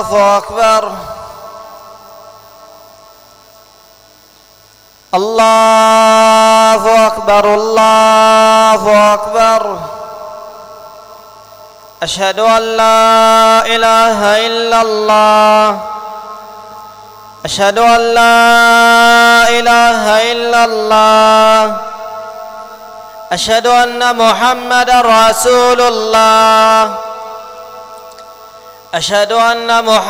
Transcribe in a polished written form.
الله أكبر الله أكبر الله أكبر أشهد أن لا إله إلا الله أشهد أن لا إله إلا الله أشهد أن محمدا رسول الله أشهد أن محمدا